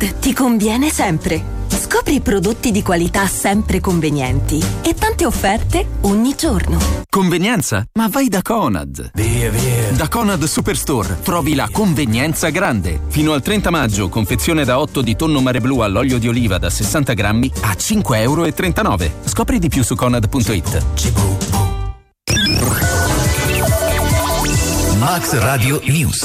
Conad ti conviene sempre. Scopri prodotti di qualità sempre convenienti e tante offerte ogni giorno. Convenienza? Ma vai da Conad. Via. Da Conad Superstore trovi la convenienza grande. Fino al 30 maggio, confezione da 8 di tonno mare blu all'olio di oliva da 60 grammi a €5,39. Scopri di più su conad.it. Max Radio News.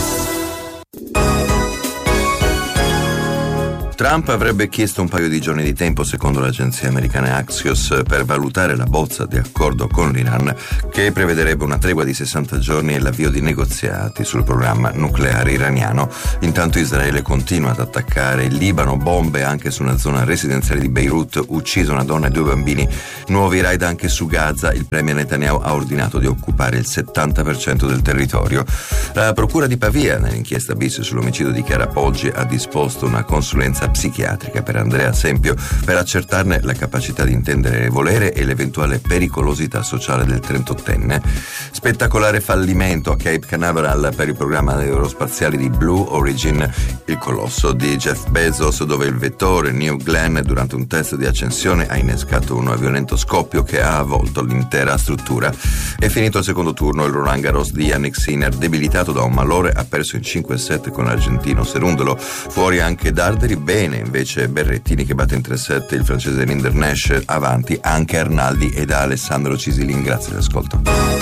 Trump avrebbe chiesto un paio di giorni di tempo, secondo l'agenzia americana Axios, per valutare la bozza di accordo con l'Iran che prevederebbe una tregua di 60 giorni e l'avvio di negoziati sul programma nucleare iraniano. Intanto Israele continua ad attaccare il Libano, bombe anche su una zona residenziale di Beirut, uccisa una donna e 2 bambini, nuovi raid anche su Gaza. Il premier Netanyahu ha ordinato di occupare il 70% del territorio. La procura di Pavia, nell'inchiesta bis sull'omicidio di Chiara Poggi, ha disposto una consulenza psichiatrica per Andrea Sempio per accertarne la capacità di intendere e volere e l'eventuale pericolosità sociale del 38enne. Spettacolare fallimento a Cape Canaveral per il programma aerospaziale di Blue Origin, il colosso di Jeff Bezos, dove il vettore New Glenn durante un test di accensione ha innescato un violento scoppio che ha avvolto l'intera struttura. È finito il secondo turno, il Roland Garros di Jannik Sinner, debilitato da un malore, ha perso in 5-7 con l'argentino Cerundolo. Fuori anche Darderi, bene invece Berrettini che batte in 3-7 il francese Linder Nash, avanti anche Arnaldi ed Alessandro Cisilin. Grazie all'ascolto.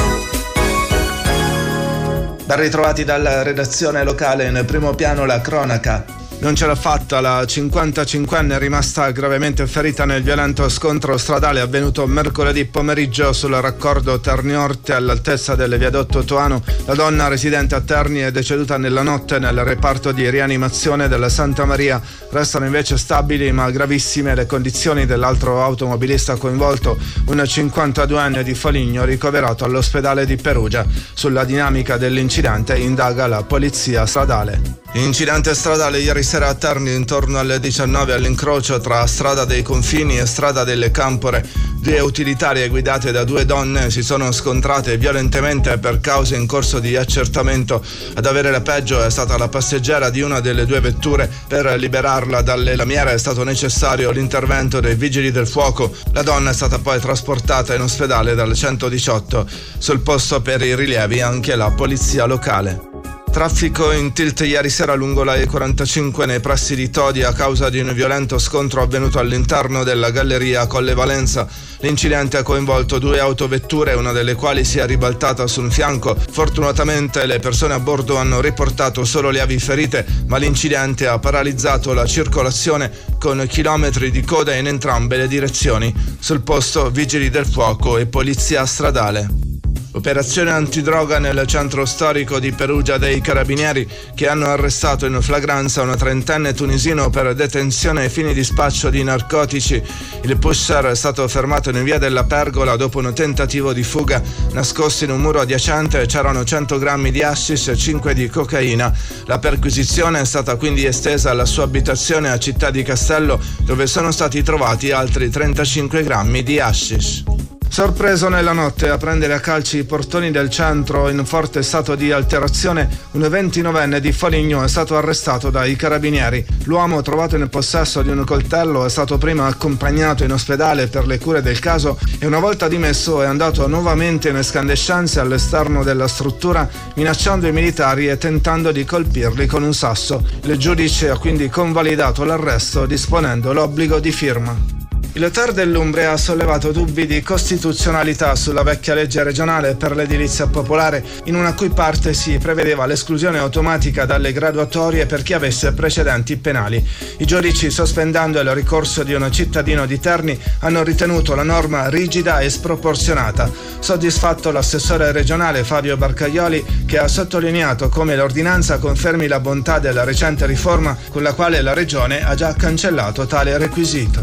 Ben ritrovati dalla redazione locale. Nel primo piano la cronaca. Non ce l'ha fatta, la 55enne è rimasta gravemente ferita nel violento scontro stradale avvenuto mercoledì pomeriggio sul raccordo Terni-Orte all'altezza del viadotto Toano. La donna residente a Terni è deceduta nella notte nel reparto di rianimazione della Santa Maria. Restano invece stabili ma gravissime le condizioni dell'altro automobilista coinvolto, un 52enne di Foligno ricoverato all'ospedale di Perugia. Sulla dinamica dell'incidente indaga la polizia stradale. Incidente stradale ieri sera a Terni intorno alle 19 all'incrocio tra strada dei Confini e strada delle Campore. 2 utilitarie guidate da 2 donne si sono scontrate violentemente per cause in corso di accertamento. Ad avere la peggio è stata la passeggera di una delle 2 vetture. Per liberarla dalle lamiere è stato necessario l'intervento dei vigili del fuoco. La donna è stata poi trasportata in ospedale dal 118. Sul posto per i rilievi anche la polizia locale. Traffico in tilt ieri sera lungo la E45 nei pressi di Todi a causa di un violento scontro avvenuto all'interno della galleria Colle Valenza. L'incidente ha coinvolto 2 autovetture, una delle quali si è ribaltata su un fianco. Fortunatamente le persone a bordo hanno riportato solo lievi ferite, ma l'incidente ha paralizzato la circolazione con chilometri di coda in entrambe le direzioni. Sul posto vigili del fuoco e polizia stradale. Operazione antidroga nel centro storico di Perugia dei Carabinieri, che hanno arrestato in flagranza una 30enne tunisino per detenzione ai fini di spaccio di narcotici. Il pusher è stato fermato in via della Pergola dopo un tentativo di fuga. Nascosto in un muro adiacente c'erano 100 grammi di hashish e 5 di cocaina. La perquisizione è stata quindi estesa alla sua abitazione a Città di Castello, dove sono stati trovati altri 35 grammi di hashish. Sorpreso nella notte a prendere a calci i portoni del centro in forte stato di alterazione, un 29enne di Foligno è stato arrestato dai carabinieri. L'uomo, trovato in possesso di un coltello, è stato prima accompagnato in ospedale per le cure del caso e una volta dimesso è andato nuovamente in escandescenze all'esterno della struttura, minacciando i militari e tentando di colpirli con un sasso. Il giudice ha quindi convalidato l'arresto disponendo l'obbligo di firma. Il TAR dell'Umbria ha sollevato dubbi di costituzionalità sulla vecchia legge regionale per l'edilizia popolare, in una cui parte si prevedeva l'esclusione automatica dalle graduatorie per chi avesse precedenti penali. I giudici, sospendendo il ricorso di un cittadino di Terni, hanno ritenuto la norma rigida e sproporzionata. Soddisfatto l'assessore regionale Fabio Barcaioli, che ha sottolineato come l'ordinanza confermi la bontà della recente riforma con la quale la regione ha già cancellato tale requisito.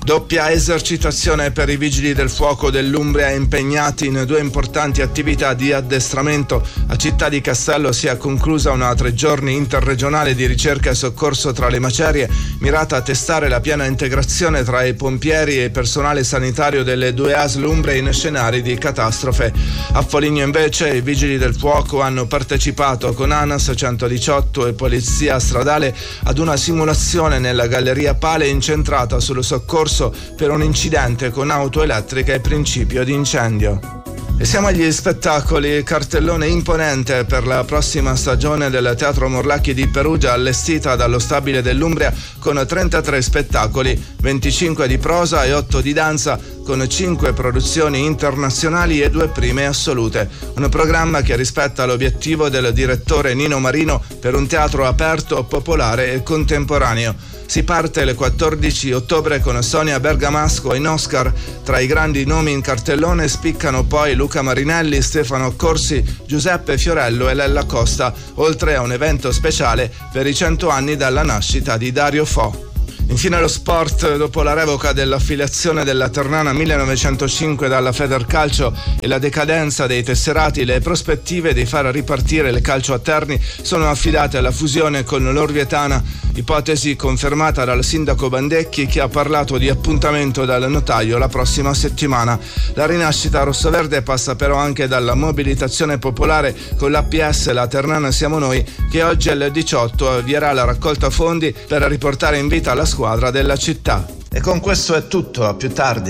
Doppia esercitazione per i vigili del fuoco dell'Umbria impegnati in 2 importanti attività di addestramento. A Città di Castello si è conclusa una 3 giorni interregionale di ricerca e soccorso tra le macerie, mirata a testare la piena integrazione tra i pompieri e il personale sanitario delle 2 ASL umbre in scenari di catastrofe. A Foligno invece i vigili del fuoco hanno partecipato con ANAS 118 e Polizia Stradale ad una simulazione nella Galleria Pale incentrata sul soccorso per un incidente con auto elettrica e principio di incendio. E siamo agli spettacoli. Cartellone imponente per la prossima stagione del Teatro Morlacchi di Perugia, allestita dallo Stabile dell'Umbria con 33 spettacoli, 25 di prosa e 8 di danza, con 5 produzioni internazionali e 2 prime assolute. Un programma che rispetta l'obiettivo del direttore Nino Marino per un teatro aperto, popolare e contemporaneo. Si parte il 14 ottobre con Sonia Bergamasco in Oscar. Tra i grandi nomi in cartellone spiccano poi Luca Marinelli, Stefano Corsi, Giuseppe Fiorello e Lella Costa, oltre a un evento speciale per i 100 anni dalla nascita di Dario Fo. Infine lo sport. Dopo la revoca dell'affiliazione della Ternana 1905 dalla Federcalcio e la decadenza dei tesserati, le prospettive di far ripartire il calcio a Terni sono affidate alla fusione con l'Orvietana, ipotesi confermata dal sindaco Bandecchi, che ha parlato di appuntamento dal notaio la prossima settimana. La rinascita rossoverde passa però anche dalla mobilitazione popolare con l'APS La Ternana Siamo Noi, che oggi alle 18 avvierà la raccolta fondi per riportare in vita la squadra della città. E con questo è tutto, a più tardi.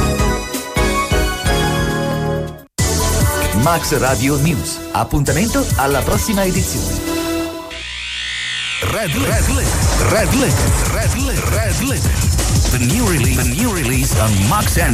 Max Radio News. Appuntamento alla prossima edizione. Red Lit. The new release on Max